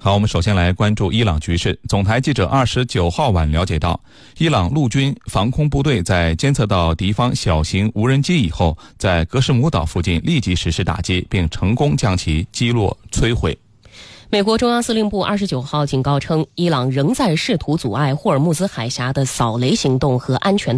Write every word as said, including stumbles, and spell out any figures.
好，我们首先来关注伊朗局势。总台记者二十九号晚了解到，伊朗陆军防空部队在监测到敌方小型无人机以后，在格什姆岛附近立即实施打击，并成功将其击落摧毁。 美国中央司令部二十九号警告称，伊朗仍在试图阻碍霍尔木兹海峡的扫雷行动和安全